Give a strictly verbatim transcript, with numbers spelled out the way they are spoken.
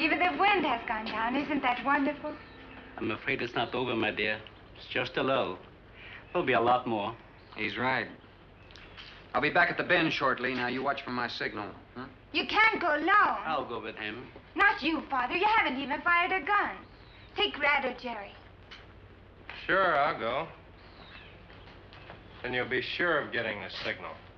Even the wind has gone down. Isn't that wonderful? I'm afraid it's not over, my dear. It's just a lull. There'll be a lot more. He's right. I'll be back at the bend shortly. Now, you watch for my signal. Huh? You can't go alone. I'll go with him. Not you, Father. You haven't even fired a gun. Take Red or Jerry. Sure, I'll go. Then you'll be sure of getting the signal.